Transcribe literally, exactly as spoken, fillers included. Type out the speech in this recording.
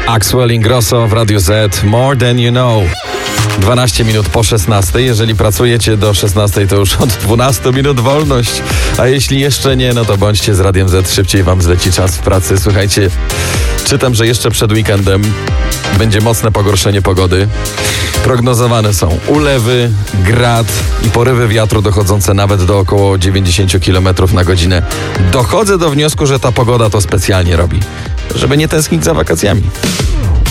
Axwell Ingrosso w Radiu Z, More Than You Know. dwanaście minut po szesnastej. Jeżeli pracujecie do szesnastej, to już od dwunastu minut wolność. A jeśli jeszcze nie, no to bądźcie z Radiem Z, szybciej wam zleci czas w pracy. Słuchajcie, czytam, że jeszcze przed weekendem będzie mocne pogorszenie pogody. Prognozowane są ulewy, grad i porywy wiatru dochodzące nawet do około dziewięćdziesiąt kilometrów na godzinę. Dochodzę do wniosku, że ta pogoda to specjalnie robi, żeby nie tęsknić za wakacjami.